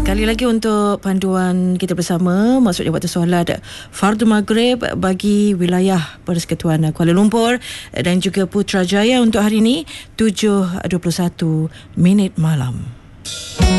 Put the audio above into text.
Sekali lagi untuk panduan kita bersama, maksudnya waktu solat Fardu Maghrib bagi wilayah Persekutuan Kuala Lumpur dan juga Putrajaya untuk hari ini 7.21 malam.